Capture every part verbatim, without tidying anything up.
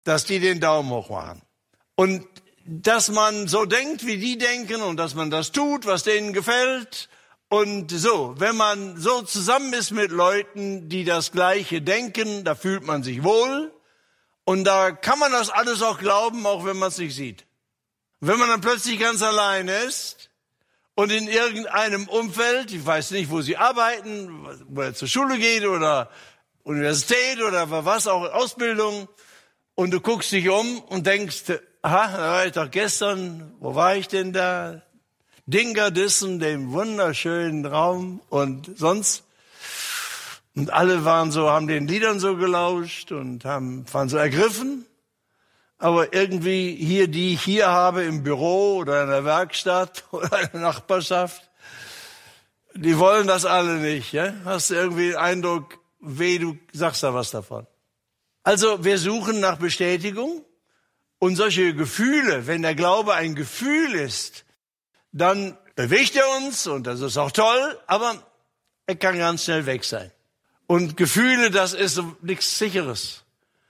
dass die den Daumen hoch machen. Und dass man so denkt, wie die denken und dass man das tut, was denen gefällt. Und so, wenn man so zusammen ist mit Leuten, die das Gleiche denken, da fühlt man sich wohl. Und da kann man das alles auch glauben, auch wenn man es nicht sieht. Wenn man dann plötzlich ganz allein ist und in irgendeinem Umfeld, ich weiß nicht, wo sie arbeiten, wo er zur Schule geht oder Universität oder was auch, Ausbildung, und du guckst dich um und denkst, aha, da war ich doch gestern, wo war ich denn da? Dingerdissen, dem wunderschönen Raum und sonst. Und alle waren so, haben den Liedern so gelauscht und haben, waren so ergriffen. Aber irgendwie hier, die ich hier habe im Büro oder in der Werkstatt oder in der Nachbarschaft, die wollen das alle nicht. Ja? Hast du irgendwie den Eindruck, weh, du sagst da was davon. Also wir suchen nach Bestätigung und solche Gefühle, wenn der Glaube ein Gefühl ist, dann bewegt er uns und das ist auch toll, aber er kann ganz schnell weg sein. Und Gefühle, das ist so nichts Sicheres.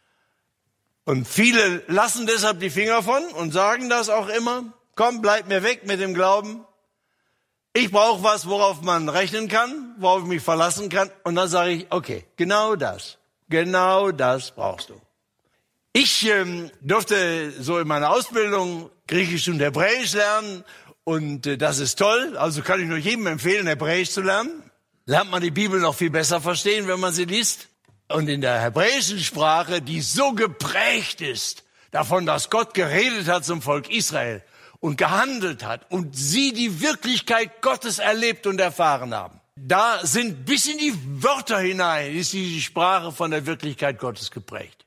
Und viele lassen deshalb die Finger von und sagen das auch immer. Komm, bleib mir weg mit dem Glauben. Ich brauche was, worauf man rechnen kann, worauf ich mich verlassen kann. Und dann sage ich, okay, genau das, genau das brauchst du. Ich ähm, durfte so in meiner Ausbildung Griechisch und Hebräisch lernen. Und äh, das ist toll. Also kann ich nur jedem empfehlen, Hebräisch zu lernen. Lernt man die Bibel noch viel besser verstehen, wenn man sie liest. Und in der hebräischen Sprache, die so geprägt ist davon, dass Gott geredet hat zum Volk Israel und gehandelt hat und sie die Wirklichkeit Gottes erlebt und erfahren haben. Da sind bis in die Wörter hinein, ist die Sprache von der Wirklichkeit Gottes geprägt.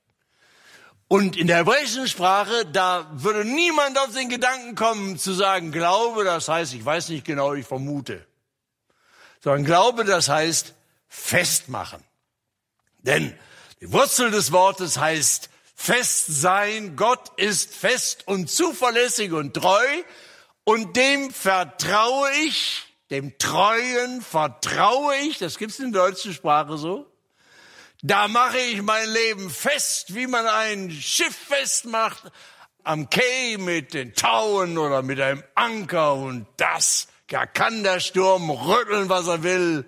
Und in der hebräischen Sprache, da würde niemand auf den Gedanken kommen zu sagen, Glaube, das heißt, ich weiß nicht genau, ich vermute. Sondern Glaube, das heißt festmachen. Denn die Wurzel des Wortes heißt fest sein. Gott ist fest und zuverlässig und treu. Und dem vertraue ich, dem Treuen vertraue ich. Das gibt's in der deutschen Sprache so. Da mache ich mein Leben fest, wie man ein Schiff festmacht am Quai mit den Tauen oder mit einem Anker. Und das, da kann der Sturm rütteln, was er will.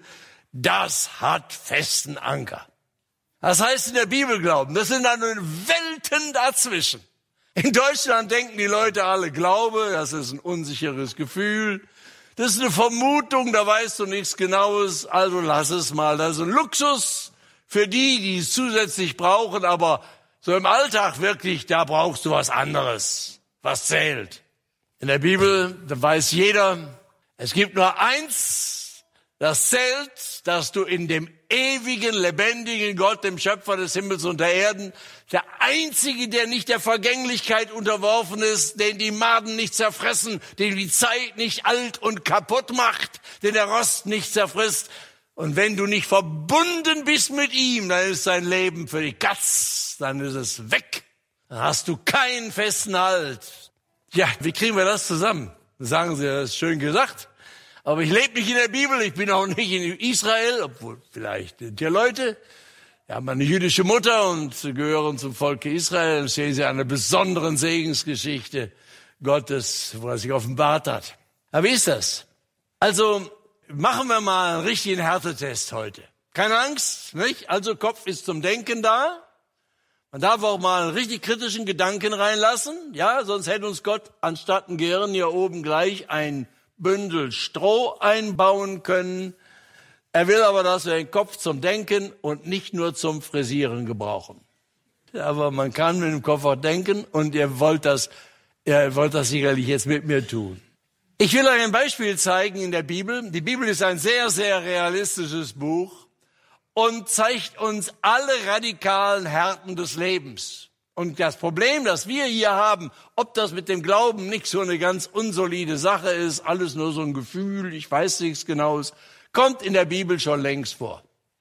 Das hat festen Anker. Das heißt in der Bibel glauben, das sind dann Welten dazwischen. In Deutschland denken die Leute alle, Glaube, das ist ein unsicheres Gefühl. Das ist eine Vermutung, da weißt du nichts Genaues, also lass es mal. Das ist ein Luxus für die, die es zusätzlich brauchen, aber so im Alltag wirklich, da brauchst du was anderes, was zählt. In der Bibel, da weiß jeder, es gibt nur eins, das zählt, dass du in dem ewigen, lebendigen Gott, dem Schöpfer des Himmels und der Erden, der Einzige, der nicht der Vergänglichkeit unterworfen ist, den die Maden nicht zerfressen, den die Zeit nicht alt und kaputt macht, den der Rost nicht zerfrisst. Und wenn du nicht verbunden bist mit ihm, dann ist dein Leben für die Katz, dann ist es weg. Dann hast du keinen festen Halt. Ja, wie kriegen wir das zusammen? Sagen Sie, das ist schön gesagt. Aber ich lebe nicht in der Bibel, ich bin auch nicht in Israel, obwohl vielleicht sind ja Leute, wir haben eine jüdische Mutter und gehören zum Volke Israel. Und sehen Sie eine besonderen Segensgeschichte Gottes, wo er sich offenbart hat. Aber wie ist das? Also machen wir mal einen richtigen Härtetest heute. Keine Angst, nicht? Also Kopf ist zum Denken da. Man darf auch mal einen richtig kritischen Gedanken reinlassen. Ja, sonst hätte uns Gott anstatt ein Gehirn hier oben gleich ein Bündel Stroh einbauen können. Er will aber, dass wir den Kopf zum Denken und nicht nur zum Frisieren gebrauchen. Aber man kann mit dem Kopf auch denken und ihr wollt das, ihr wollt das sicherlich jetzt mit mir tun. Ich will euch ein Beispiel zeigen in der Bibel. Die Bibel ist ein sehr, sehr realistisches Buch und zeigt uns alle radikalen Härten des Lebens. Und das Problem, das wir hier haben, ob das mit dem Glauben nicht so eine ganz unsolide Sache ist, alles nur so ein Gefühl, ich weiß nichts Genaues, kommt in der Bibel schon längst vor.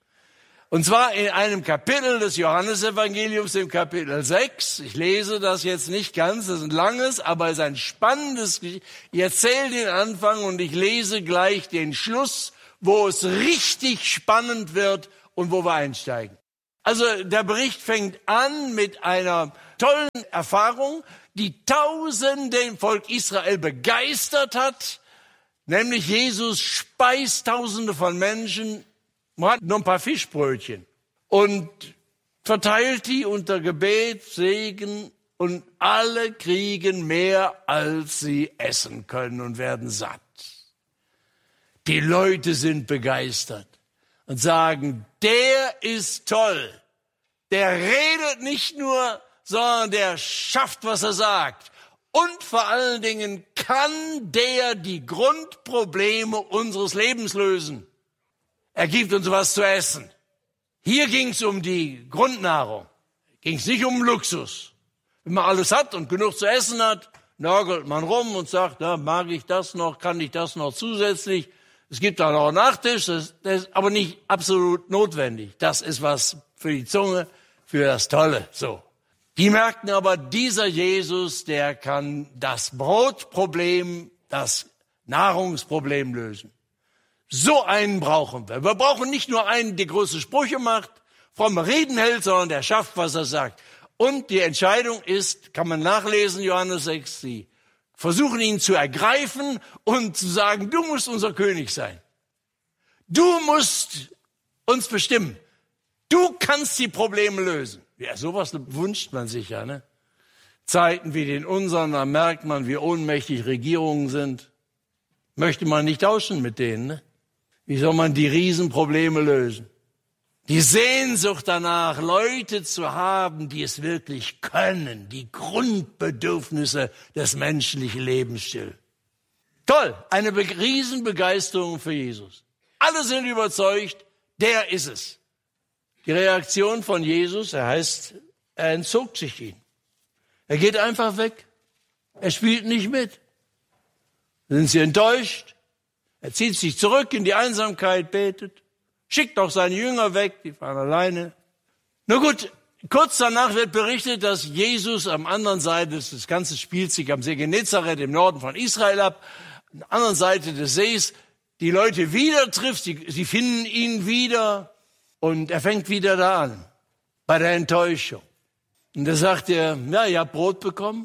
Und zwar in einem Kapitel des Johannesevangeliums, im Kapitel sechs. Ich lese das jetzt nicht ganz, das ist ein langes, aber es ist ein spannendes Geschichte. Ich erzähle den Anfang und ich lese gleich den Schluss, wo es richtig spannend wird und wo wir einsteigen. Also der Bericht fängt an mit einer tollen Erfahrung, die Tausende im Volk Israel begeistert hat, nämlich Jesus speist Tausende von Menschen, man hat nur ein paar Fischbrötchen und verteilt die unter Gebet, Segen und alle kriegen mehr, als sie essen können und werden satt. Die Leute sind begeistert und sagen, der ist toll. Der redet nicht nur, sondern der schafft, was er sagt. Und vor allen Dingen kann der die Grundprobleme unseres Lebens lösen. Er gibt uns was zu essen. Hier ging es um die Grundnahrung. Ging es nicht um Luxus. Wenn man alles hat und genug zu essen hat, nörgelt man rum und sagt, na, mag ich das noch, kann ich das noch zusätzlich. Es gibt da noch einen Nachtisch, das, das ist aber nicht absolut notwendig. Das ist was für die Zunge, für das Tolle. So. Die merkten aber, dieser Jesus, der kann das Brotproblem, das Nahrungsproblem lösen. So einen brauchen wir. Wir brauchen nicht nur einen, der große Sprüche macht, fromme Reden hält, sondern der schafft, was er sagt. Und die Entscheidung ist, kann man nachlesen, Johannes sechs, sie versuchen ihn zu ergreifen und zu sagen, du musst unser König sein. Du musst uns bestimmen. Du kannst die Probleme lösen. Ja, sowas wünscht man sich ja, ne? Zeiten wie den unseren, da merkt man, wie ohnmächtig Regierungen sind. Möchte man nicht tauschen mit denen, ne? Wie soll man die Riesenprobleme lösen? Die Sehnsucht danach, Leute zu haben, die es wirklich können, die Grundbedürfnisse des menschlichen Lebens stillen. Toll, eine Be- Riesenbegeisterung für Jesus. Alle sind überzeugt, der ist es. Die Reaktion von Jesus, er heißt, er entzog sich ihnen. Er geht einfach weg. Er spielt nicht mit. Sind sie enttäuscht? Er zieht sich zurück in die Einsamkeit, betet. Schickt auch seine Jünger weg, die fahren alleine. Na gut, kurz danach wird berichtet, dass Jesus am anderen Seite, das Ganze spielt sich am See Genezareth im Norden von Israel ab, an der anderen Seite des Sees, die Leute wieder trifft, sie, sie finden ihn wieder und er fängt wieder da an, bei der Enttäuschung. Und da sagt er, ja, ihr habt Brot bekommen,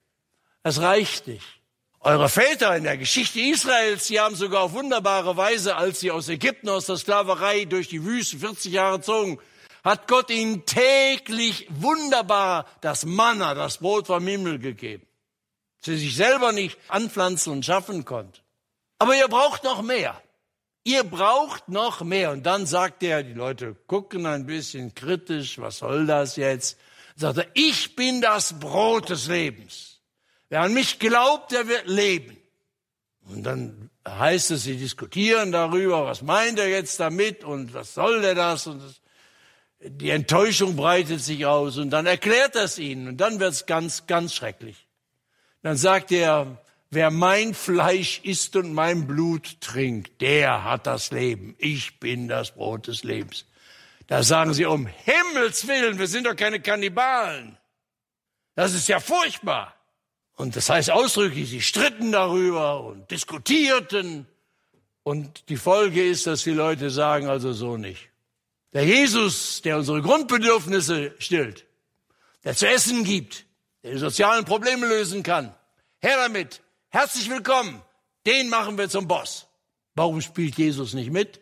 das reicht nicht. Eure Väter in der Geschichte Israels, die haben sogar auf wunderbare Weise, als sie aus Ägypten, aus der Sklaverei durch die Wüste vierzig Jahre zogen, hat Gott ihnen täglich wunderbar das Manna, das Brot vom Himmel gegeben. Sie sich selber nicht anpflanzen und schaffen konnten. Aber ihr braucht noch mehr. Ihr braucht noch mehr. Und dann sagt er, die Leute gucken ein bisschen kritisch, was soll das jetzt? Sagt er, ich bin das Brot des Lebens. Wer an mich glaubt, der wird leben. Und dann heißt es, sie diskutieren darüber, was meint er jetzt damit und was soll der das? Und das, die Enttäuschung breitet sich aus und dann erklärt er es ihnen und dann wird es ganz, ganz schrecklich. Dann sagt er, wer mein Fleisch isst und mein Blut trinkt, der hat das Leben. Ich bin das Brot des Lebens. Da sagen sie, um Himmels Willen, wir sind doch keine Kannibalen. Das ist ja furchtbar. Und das heißt ausdrücklich, sie stritten darüber und diskutierten. Und die Folge ist, dass die Leute sagen, also so nicht. Der Jesus, der unsere Grundbedürfnisse stillt, der zu essen gibt, der die sozialen Probleme lösen kann, her damit, herzlich willkommen, den machen wir zum Boss. Warum spielt Jesus nicht mit?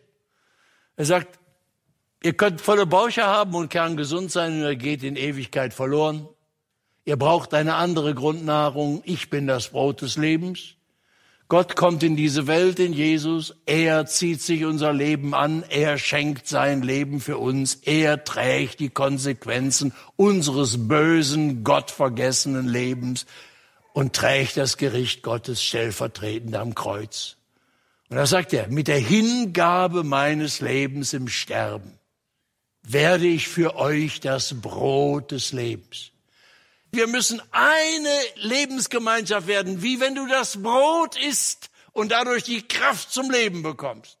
Er sagt, ihr könnt volle Bauche haben und kerngesund sein und ihr geht in Ewigkeit verloren. Ihr braucht eine andere Grundnahrung. Ich bin das Brot des Lebens. Gott kommt in diese Welt in Jesus. Er zieht sich unser Leben an. Er schenkt sein Leben für uns. Er trägt die Konsequenzen unseres bösen, gottvergessenen Lebens und trägt das Gericht Gottes stellvertretend am Kreuz. Und da sagt er, mit der Hingabe meines Lebens im Sterben werde ich für euch das Brot des Lebens. Wir müssen eine Lebensgemeinschaft werden, wie wenn du das Brot isst und dadurch die Kraft zum Leben bekommst.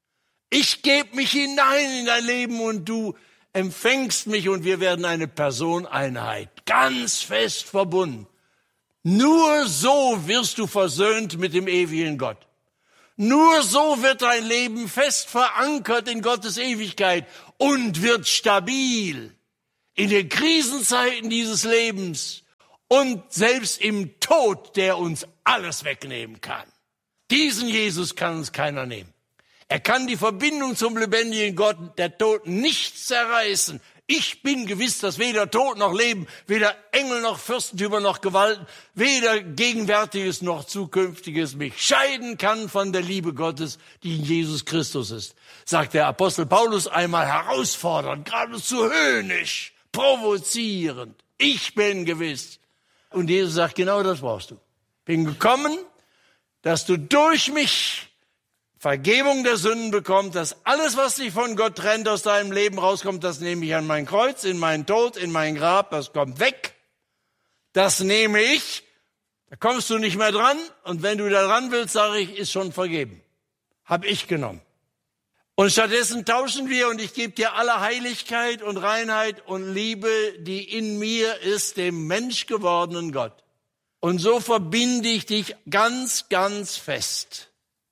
Ich gebe mich hinein in dein Leben und du empfängst mich und wir werden eine Personeinheit, ganz fest verbunden. Nur so wirst du versöhnt mit dem ewigen Gott. Nur so wird dein Leben fest verankert in Gottes Ewigkeit und wird stabil in den Krisenzeiten dieses Lebens und selbst im Tod, der uns alles wegnehmen kann. Diesen Jesus kann uns keiner nehmen. Er kann die Verbindung zum lebendigen Gott, der Tod, nicht zerreißen. Ich bin gewiss, dass weder Tod noch Leben, weder Engel noch Fürstentümer noch Gewalten, weder Gegenwärtiges noch Zukünftiges mich scheiden kann von der Liebe Gottes, die in Jesus Christus ist. Sagt der Apostel Paulus einmal herausfordernd, geradezu höhnisch, provozierend. Ich bin gewiss. Und Jesus sagt, genau das brauchst du. Bin gekommen, dass du durch mich Vergebung der Sünden bekommst, dass alles, was dich von Gott trennt, aus deinem Leben rauskommt, das nehme ich an mein Kreuz, in meinen Tod, in mein Grab, das kommt weg. Das nehme ich, da kommst du nicht mehr dran. Und wenn du da dran willst, sage ich, ist schon vergeben. Hab ich genommen. Und stattdessen tauschen wir und ich gebe dir alle Heiligkeit und Reinheit und Liebe, die in mir ist, dem menschgewordenen Gott. Und so verbinde ich dich ganz, ganz fest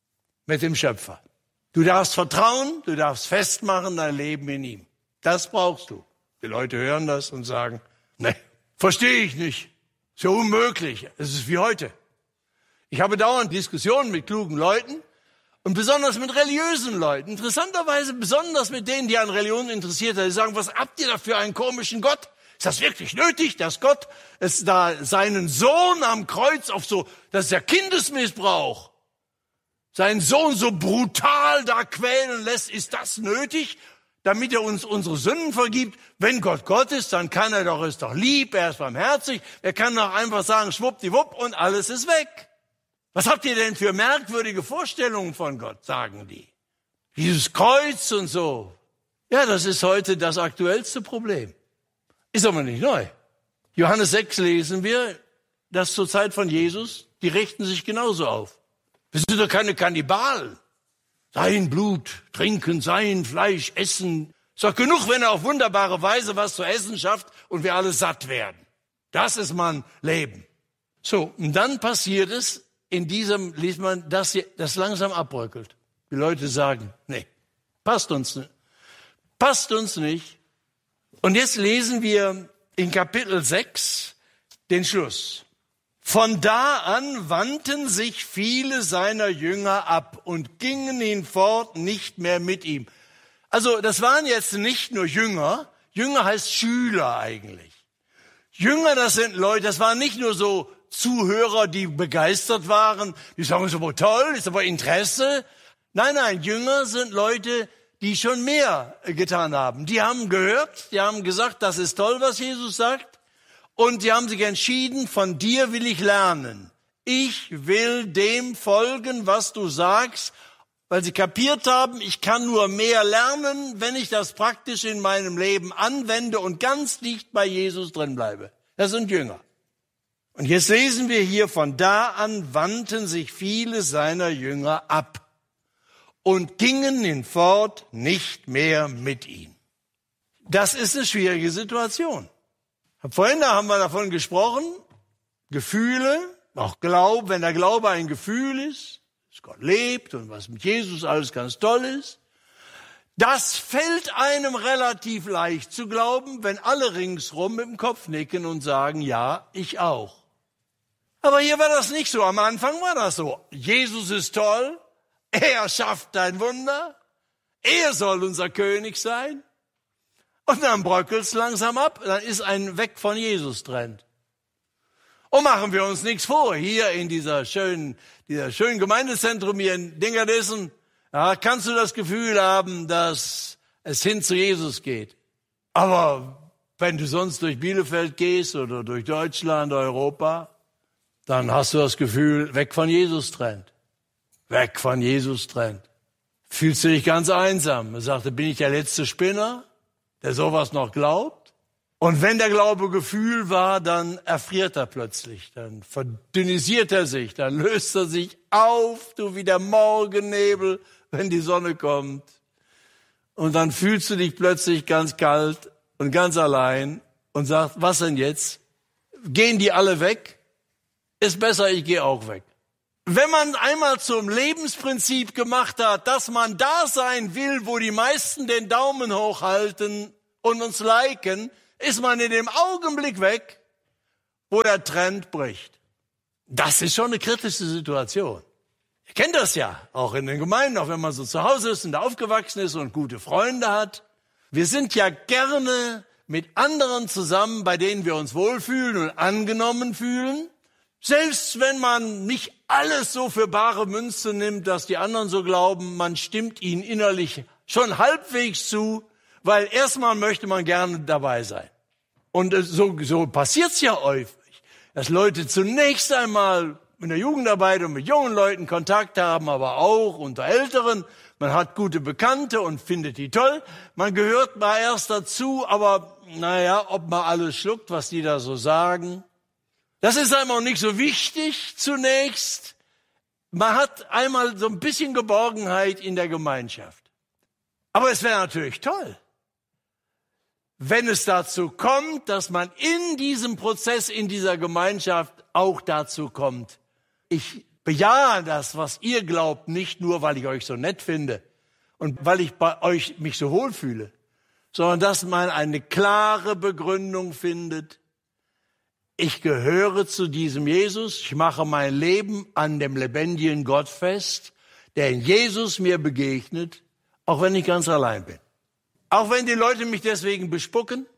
mit dem Schöpfer. Du darfst vertrauen, du darfst festmachen dein Leben in ihm. Das brauchst du. Die Leute hören das und sagen, ne, verstehe ich nicht. Ist ja unmöglich. Es ist wie heute. Ich habe dauernd Diskussionen mit klugen Leuten und besonders mit religiösen Leuten. Interessanterweise besonders mit denen, die an Religion interessiert sind. Die sagen, was habt ihr da für einen komischen Gott? Ist das wirklich nötig, dass Gott es da seinen Sohn am Kreuz auf so, das ist ja Kindesmissbrauch, seinen Sohn so brutal da quälen lässt? Ist das nötig, damit er uns unsere Sünden vergibt? Wenn Gott Gott ist, dann kann er doch, ist doch lieb, er ist barmherzig. Er kann doch einfach sagen, schwuppdiwupp und alles ist weg. Was habt ihr denn für merkwürdige Vorstellungen von Gott, sagen die. Dieses Kreuz und so. Ja, das ist heute das aktuellste Problem. Ist aber nicht neu. Johannes sechs lesen wir, dass zur Zeit von Jesus, die richten sich genauso auf. Wir sind doch keine Kannibalen. Sein Blut trinken, sein Fleisch essen. Ist doch genug, wenn er auf wunderbare Weise was zu essen schafft und wir alle satt werden. Das ist mein Leben. So, und dann passiert es, in diesem liest man, dass das langsam abbröckelt. Die Leute sagen, nee, passt uns nicht. Passt uns nicht. Und jetzt lesen wir in Kapitel sechs den Schluss. Von da an wandten sich viele seiner Jünger ab und gingen hinfort nicht mehr mit ihm. Also das waren jetzt nicht nur Jünger. Jünger heißt Schüler eigentlich. Jünger, das sind Leute, das waren nicht nur so Zuhörer, die begeistert waren, die sagen, ist aber toll, ist aber Interesse. Nein, nein, Jünger sind Leute, die schon mehr getan haben. Die haben gehört, die haben gesagt, das ist toll, was Jesus sagt. Und die haben sich entschieden, von dir will ich lernen. Ich will dem folgen, was du sagst, weil sie kapiert haben, ich kann nur mehr lernen, wenn ich das praktisch in meinem Leben anwende und ganz dicht bei Jesus drin bleibe. Das sind Jünger. Und jetzt lesen wir hier, von da an wandten sich viele seiner Jünger ab und gingen hinfort nicht mehr mit ihm. Das ist eine schwierige Situation. Vorhin da haben wir davon gesprochen, Gefühle, auch Glaube, wenn der Glaube ein Gefühl ist, dass Gott lebt und was mit Jesus alles ganz toll ist, das fällt einem relativ leicht zu glauben, wenn alle ringsrum mit dem Kopf nicken und sagen, ja, ich auch. Aber hier war das nicht so. Am Anfang war das so. Jesus ist toll, er schafft ein Wunder, er soll unser König sein. Und dann bröckelt es langsam ab, dann ist ein Weg von Jesus-Trend. Und machen wir uns nichts vor, hier in dieser schönen, dieser schönen Gemeindezentrum hier in Dingerdissen, ja, kannst du das Gefühl haben, dass es hin zu Jesus geht. Aber wenn du sonst durch Bielefeld gehst oder durch Deutschland, Europa, dann hast du das Gefühl, weg von Jesus-Trend. Weg von Jesus-Trend. Fühlst du dich ganz einsam. Er sagte, bin ich der letzte Spinner, der sowas noch glaubt? Und wenn der Glaube Gefühl war, dann erfriert er plötzlich, dann verdünnisiert er sich, dann löst er sich auf, du wie der Morgennebel, wenn die Sonne kommt. Und dann fühlst du dich plötzlich ganz kalt und ganz allein und sagst, was denn jetzt? Gehen die alle weg? Ist besser, ich gehe auch weg. Wenn man einmal zum Lebensprinzip gemacht hat, dass man da sein will, wo die meisten den Daumen hochhalten und uns liken, ist man in dem Augenblick weg, wo der Trend bricht. Das ist schon eine kritische Situation. Ihr kennt das ja, auch in den Gemeinden, auch wenn man so zu Hause ist und da aufgewachsen ist und gute Freunde hat. Wir sind ja gerne mit anderen zusammen, bei denen wir uns wohlfühlen und angenommen fühlen. Selbst wenn man nicht alles so für bare Münze nimmt, dass die anderen so glauben, man stimmt ihnen innerlich schon halbwegs zu, weil erstmal möchte man gerne dabei sein. Und so, so passiert's ja häufig, dass Leute zunächst einmal in der Jugendarbeit und mit jungen Leuten Kontakt haben, aber auch unter Älteren. Man hat gute Bekannte und findet die toll. Man gehört mal erst dazu, aber naja, ob man alles schluckt, was die da so sagen. Das ist einem auch nicht so wichtig zunächst. Man hat einmal so ein bisschen Geborgenheit in der Gemeinschaft. Aber es wäre natürlich toll, wenn es dazu kommt, dass man in diesem Prozess, in dieser Gemeinschaft auch dazu kommt. Ich bejahe das, was ihr glaubt, nicht nur, weil ich euch so nett finde und weil ich bei euch mich so wohlfühle, sondern dass man eine klare Begründung findet. Ich gehöre zu diesem Jesus, ich mache mein Leben an dem lebendigen Gott fest, der in Jesus mir begegnet, auch wenn ich ganz allein bin. Auch wenn die Leute mich deswegen bespucken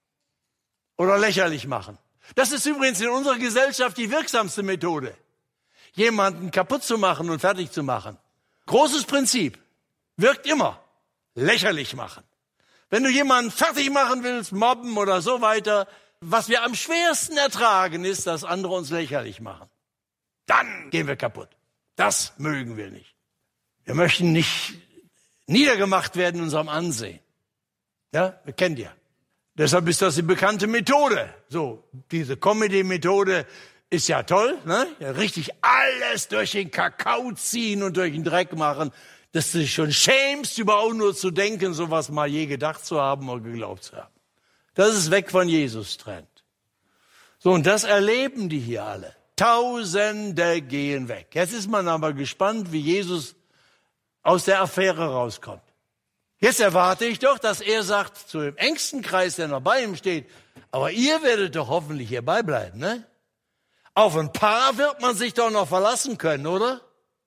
oder lächerlich machen. Das ist übrigens in unserer Gesellschaft die wirksamste Methode, jemanden kaputt zu machen und fertig zu machen. Großes Prinzip, wirkt immer, lächerlich machen. Wenn du jemanden fertig machen willst, mobben oder so weiter, was wir am schwersten ertragen, ist, dass andere uns lächerlich machen. Dann gehen wir kaputt. Das mögen wir nicht. Wir möchten nicht niedergemacht werden in unserem Ansehen. Ja, wir kennen die ja. Deshalb ist das die bekannte Methode. So, diese Comedy-Methode ist ja toll, ne? Ja, richtig alles durch den Kakao ziehen und durch den Dreck machen, dass du dich schon schämst, überhaupt nur zu denken, sowas mal je gedacht zu haben oder geglaubt zu haben. Das ist weg von Jesus-Trend. So, und das erleben die hier alle. Tausende gehen weg. Jetzt ist man aber gespannt, wie Jesus aus der Affäre rauskommt. Jetzt erwarte ich doch, dass er sagt zu dem engsten Kreis, der noch bei ihm steht, aber ihr werdet doch hoffentlich hierbei bleiben, ne? Auf ein paar wird man sich doch noch verlassen können, oder?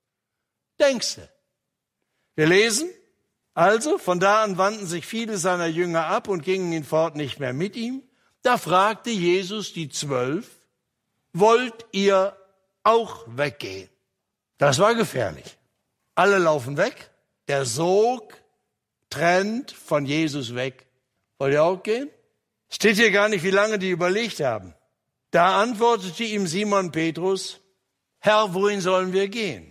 Denkst du? Wir lesen, also von da an wandten sich viele seiner Jünger ab und gingen hinfort nicht mehr mit ihm. Da fragte Jesus die Zwölf, wollt ihr auch weggehen? Das war gefährlich. Alle laufen weg, der Sog trennt von Jesus weg. Wollt ihr auch gehen? Steht hier gar nicht, wie lange die überlegt haben. Da antwortete ihm Simon Petrus, Herr, wohin sollen wir gehen?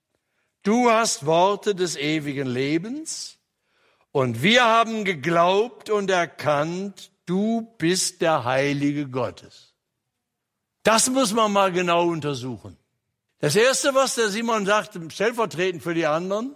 Du hast Worte des ewigen Lebens und wir haben geglaubt und erkannt, du bist der Heilige Gottes. Das muss man mal genau untersuchen. Das Erste, was der Simon sagt, stellvertretend für die anderen,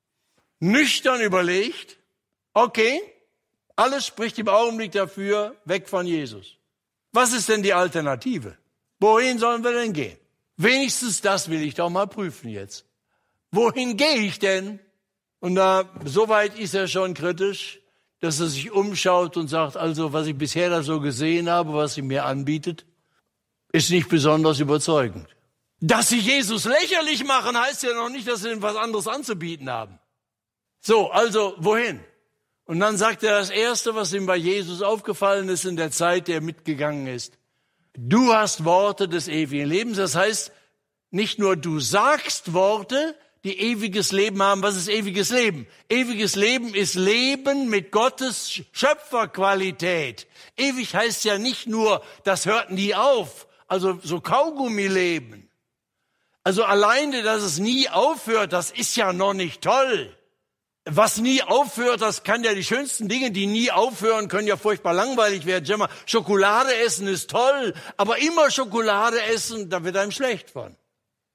nüchtern überlegt, okay, alles spricht im Augenblick dafür, weg von Jesus. Was ist denn die Alternative? Wohin sollen wir denn gehen? Wenigstens das will ich doch mal prüfen jetzt. Wohin gehe ich denn? Und da, soweit ist er schon kritisch, dass er sich umschaut und sagt, also, was ich bisher da so gesehen habe, was sie mir anbietet, ist nicht besonders überzeugend. Dass sie Jesus lächerlich machen, heißt ja noch nicht, dass sie ihm was anderes anzubieten haben. So, also, wohin? Und dann sagt er das Erste, was ihm bei Jesus aufgefallen ist in der Zeit, der mitgegangen ist. Du hast Worte des ewigen Lebens. Das heißt, nicht nur du sagst Worte, die ewiges Leben haben. Was ist ewiges Leben? Ewiges Leben ist Leben mit Gottes Schöpferqualität. Ewig heißt ja nicht nur, das hört nie auf. Also so Kaugummi-Leben. Also alleine, dass es nie aufhört, das ist ja noch nicht toll. Was nie aufhört, das kann ja die schönsten Dinge, die nie aufhören, können ja furchtbar langweilig werden. Schokolade essen ist toll, aber immer Schokolade essen, da wird einem schlecht von.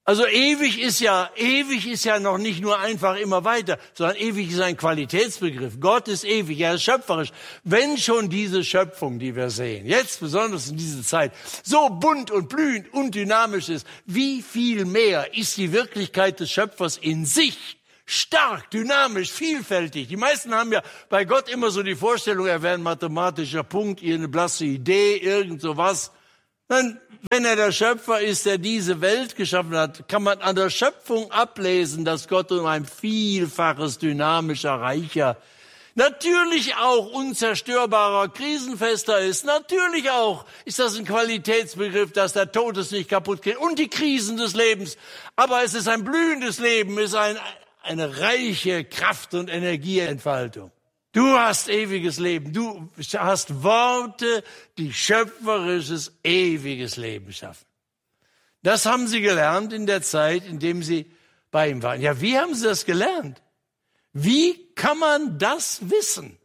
Also ewig ist ja, ewig ist ja noch nicht nur einfach immer weiter, sondern ewig ist ein Qualitätsbegriff. Gott ist ewig, er ist schöpferisch. Wenn schon diese Schöpfung, die wir sehen, jetzt besonders in dieser Zeit, so bunt und blühend und dynamisch ist, wie viel mehr ist die Wirklichkeit des Schöpfers in sich stark, dynamisch, vielfältig. Die meisten haben ja bei Gott immer so die Vorstellung, er wäre ein mathematischer Punkt, eine blasse Idee, irgend sowas. Dann, wenn er der Schöpfer ist, der diese Welt geschaffen hat, kann man an der Schöpfung ablesen, dass Gott um ein Vielfaches dynamischer, reicher, natürlich auch unzerstörbarer, krisenfester ist. Natürlich auch ist das ein Qualitätsbegriff, dass der Tod es nicht kaputt kriegt und die Krisen des Lebens. Aber es ist ein blühendes Leben, es ist ein, eine reiche Kraft- und Energieentfaltung. Du hast ewiges Leben. Du hast Worte, die schöpferisches, ewiges Leben schaffen. Das haben sie gelernt in der Zeit, in dem sie bei ihm waren. Ja, wie haben sie das gelernt? Wie kann man das wissen?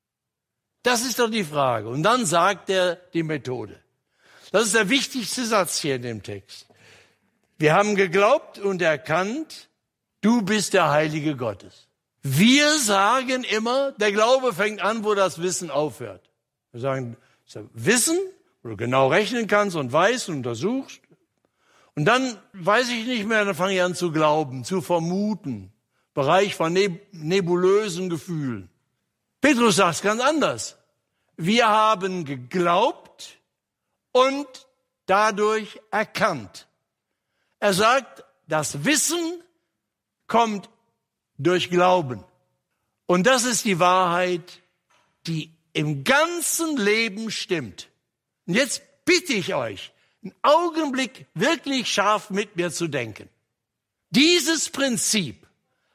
Das ist doch die Frage. Und dann sagt er die Methode. Das ist der wichtigste Satz hier in dem Text. Wir haben geglaubt und erkannt, du bist der Heilige Gottes. Wir sagen immer, der Glaube fängt an, wo das Wissen aufhört. Wir sagen, Wissen, wo du genau rechnen kannst und weißt und untersuchst. Und dann weiß ich nicht mehr, dann fange ich an zu glauben, zu vermuten. Bereich von nebulösen Gefühlen. Petrus sagt es ganz anders. Wir haben geglaubt und dadurch erkannt. Er sagt, das Wissen kommt durch Glauben. Und das ist die Wahrheit, die im ganzen Leben stimmt. Und jetzt bitte ich euch, einen Augenblick wirklich scharf mit mir zu denken. Dieses Prinzip,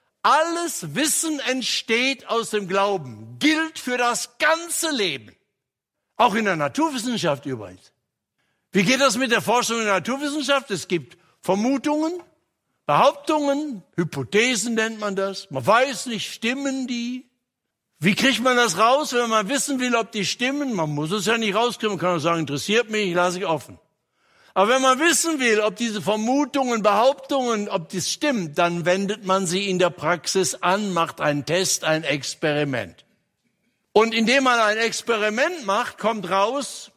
alles Wissen entsteht aus dem Glauben, gilt für das ganze Leben. Auch in der Naturwissenschaft übrigens. Wie geht das mit der Forschung in der Naturwissenschaft? Es gibt Vermutungen, Behauptungen, Hypothesen nennt man das. Man weiß nicht, stimmen die? Wie kriegt man das raus, wenn man wissen will, ob die stimmen? Man muss es ja nicht rauskriegen, man kann auch sagen, interessiert mich, lasse ich offen. Aber wenn man wissen will, ob diese Vermutungen, Behauptungen, ob das stimmt, dann wendet man sie in der Praxis an, macht einen Test, ein Experiment. Und indem man ein Experiment macht, kommt raus,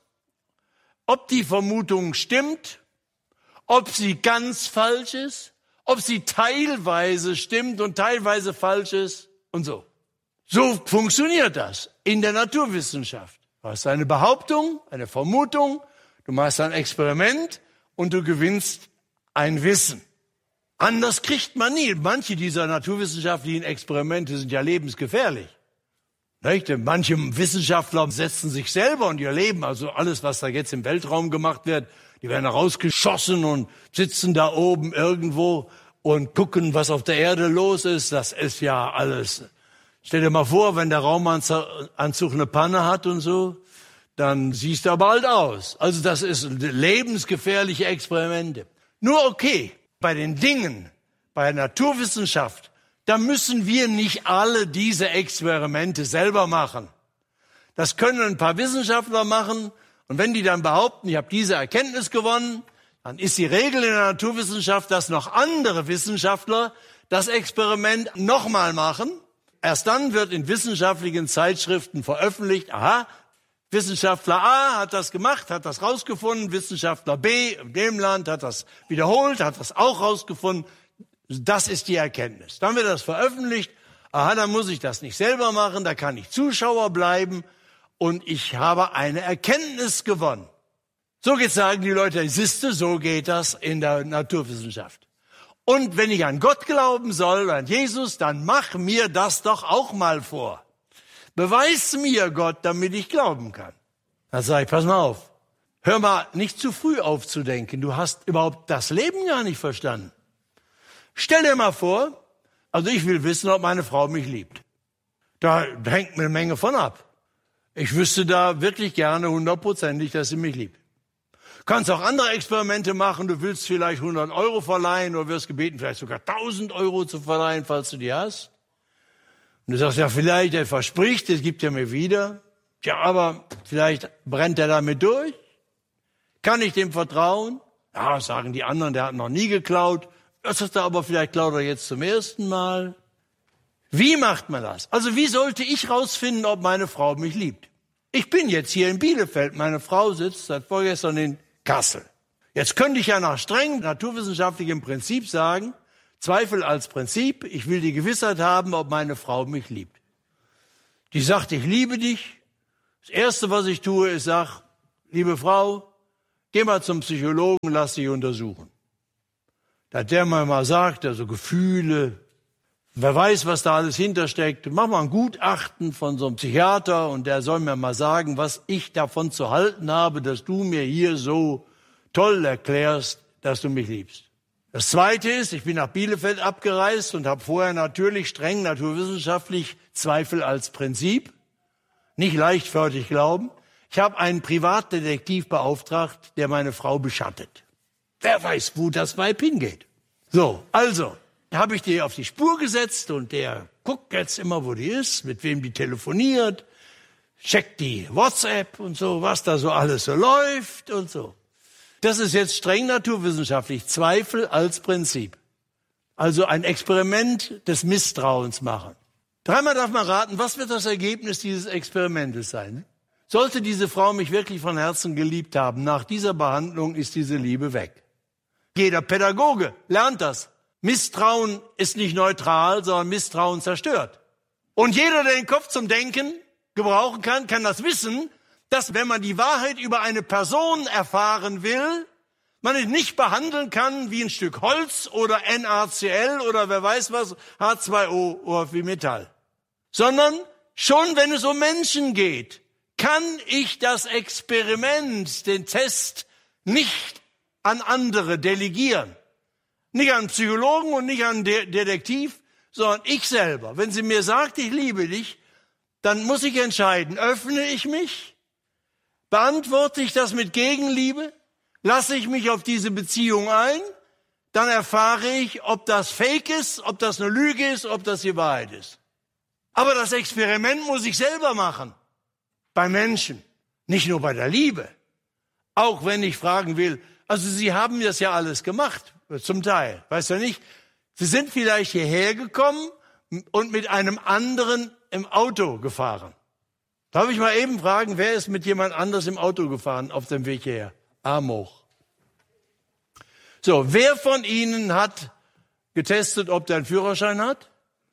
ob die Vermutung stimmt, ob sie ganz falsch ist, ob sie teilweise stimmt und teilweise falsch ist und so. So funktioniert das in der Naturwissenschaft. Du hast eine Behauptung, eine Vermutung, du machst ein Experiment und du gewinnst ein Wissen. Anders kriegt man nie. Manche dieser naturwissenschaftlichen Experimente sind ja lebensgefährlich. Nicht? Manche Wissenschaftler setzen sich selber und ihr Leben, also alles, was da jetzt im Weltraum gemacht wird, die werden rausgeschossen und sitzen da oben irgendwo und gucken, was auf der Erde los ist. Das ist ja alles. Stell dir mal vor, wenn der Raumanzug eine Panne hat und so, dann siehst du bald aus. Also das ist lebensgefährliche Experimente. Nur okay, bei den Dingen, bei der Naturwissenschaft, da müssen wir nicht alle diese Experimente selber machen. Das können ein paar Wissenschaftler machen. Und wenn die dann behaupten, ich habe diese Erkenntnis gewonnen, dann ist die Regel in der Naturwissenschaft, dass noch andere Wissenschaftler das Experiment nochmal machen. Erst dann wird in wissenschaftlichen Zeitschriften veröffentlicht, aha, Wissenschaftler A hat das gemacht, hat das rausgefunden, Wissenschaftler B in dem Land hat das wiederholt, hat das auch rausgefunden. Das ist die Erkenntnis. Dann wird das veröffentlicht, aha, dann muss ich das nicht selber machen, da kann ich Zuschauer bleiben. Und ich habe eine Erkenntnis gewonnen. So geht's, sagen die Leute, siehste, so geht das in der Naturwissenschaft. Und wenn ich an Gott glauben soll, an Jesus, dann mach mir das doch auch mal vor. Beweis mir Gott, damit ich glauben kann. Dann sage ich, pass mal auf, hör mal nicht zu früh aufzudenken, du hast überhaupt das Leben gar nicht verstanden. Stell dir mal vor, also ich will wissen, ob meine Frau mich liebt. Da hängt mir eine Menge von ab. Ich wüsste da wirklich gerne hundertprozentig, dass sie mich liebt. Du kannst auch andere Experimente machen. Du willst vielleicht hundert Euro verleihen oder wirst gebeten, vielleicht sogar tausend Euro zu verleihen, falls du die hast. Und du sagst, ja, vielleicht, er verspricht, es gibt er mir wieder. Ja, aber vielleicht brennt er damit durch. Kann ich dem vertrauen? Ja, sagen die anderen, der hat noch nie geklaut. Das ist aber vielleicht Claudia jetzt zum ersten Mal. Wie macht man das? Also wie sollte ich rausfinden, ob meine Frau mich liebt? Ich bin jetzt hier in Bielefeld, meine Frau sitzt seit vorgestern in Kassel. Jetzt könnte ich ja nach streng naturwissenschaftlichem Prinzip sagen, Zweifel als Prinzip, ich will die Gewissheit haben, ob meine Frau mich liebt. Die sagt, ich liebe dich. Das Erste, was ich tue, ist, sag, liebe Frau, geh mal zum Psychologen, lass dich untersuchen. Da der mir mal sagt, also Gefühle, wer weiß, was da alles hintersteckt, mach mal ein Gutachten von so einem Psychiater und der soll mir mal sagen, was ich davon zu halten habe, dass du mir hier so toll erklärst, dass du mich liebst. Das Zweite ist, ich bin nach Bielefeld abgereist und habe vorher natürlich streng naturwissenschaftlich Zweifel als Prinzip, nicht leichtfertig glauben. Ich habe einen Privatdetektiv beauftragt, der meine Frau beschattet. Wer weiß, wo das Weib hingeht. So, also, da habe ich die auf die Spur gesetzt und der guckt jetzt immer, wo die ist, mit wem die telefoniert, checkt die WhatsApp und so, was da so alles so läuft und so. Das ist jetzt streng naturwissenschaftlich, Zweifel als Prinzip. Also ein Experiment des Misstrauens machen. Dreimal darf man raten, was wird das Ergebnis dieses Experimentes sein? Sollte diese Frau mich wirklich von Herzen geliebt haben, nach dieser Behandlung ist diese Liebe weg. Jeder Pädagoge lernt das. Misstrauen ist nicht neutral, sondern Misstrauen zerstört. Und jeder, der den Kopf zum Denken gebrauchen kann, kann das wissen, dass wenn man die Wahrheit über eine Person erfahren will, man es nicht behandeln kann wie ein Stück Holz oder N A C L oder wer weiß was, H zwei O oder wie Metall. Sondern schon wenn es um Menschen geht, kann ich das Experiment, den Test nicht an andere delegieren. Nicht an einen Psychologen und nicht an einen De- Detektiv, sondern ich selber. Wenn sie mir sagt, ich liebe dich, dann muss ich entscheiden, öffne ich mich? Beantworte ich das mit Gegenliebe? Lasse ich mich auf diese Beziehung ein? Dann erfahre ich, ob das Fake ist, ob das eine Lüge ist, ob das die Wahrheit ist. Aber das Experiment muss ich selber machen. Bei Menschen. Nicht nur bei der Liebe. Auch wenn ich fragen will, also Sie haben das ja alles gemacht, zum Teil. Weißt du nicht? Sie sind vielleicht hierher gekommen und mit einem anderen im Auto gefahren. Darf ich mal eben fragen, wer ist mit jemand anders im Auto gefahren auf dem Weg hierher? Arm hoch. So, wer von Ihnen hat getestet, ob der einen Führerschein hat?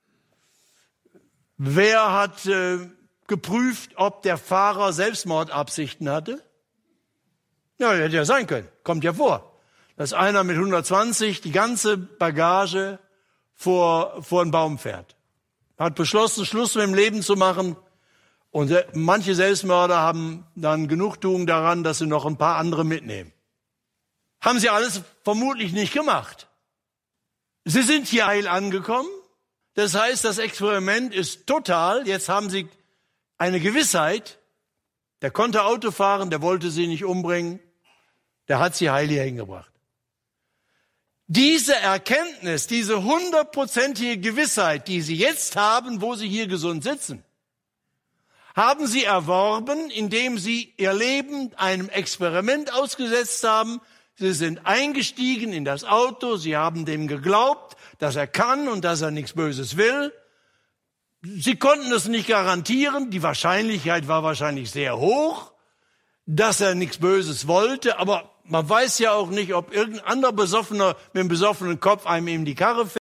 Wer hat äh, geprüft, ob der Fahrer Selbstmordabsichten hatte? Ja, hätte ja sein können. Kommt ja vor. Dass einer mit hundertzwanzig die ganze Bagage vor, vor einen Baum fährt. Hat beschlossen, Schluss mit dem Leben zu machen. Und manche Selbstmörder haben dann Genugtuung daran, dass sie noch ein paar andere mitnehmen. Haben sie alles vermutlich nicht gemacht. Sie sind hier heil angekommen. Das heißt, das Experiment ist total. Jetzt haben sie eine Gewissheit. Der konnte Auto fahren, der wollte sie nicht umbringen. Der hat sie heil hier hingebracht. Diese Erkenntnis, diese hundertprozentige Gewissheit, die sie jetzt haben, wo sie hier gesund sitzen, haben sie erworben, indem sie ihr Leben einem Experiment ausgesetzt haben. Sie sind eingestiegen in das Auto, sie haben dem geglaubt, dass er kann und dass er nichts Böses will. Sie konnten es nicht garantieren, die Wahrscheinlichkeit war wahrscheinlich sehr hoch, dass er nichts Böses wollte, aber man weiß ja auch nicht, ob irgendein anderer Besoffener mit einem besoffenen Kopf einem eben die Karre fährt.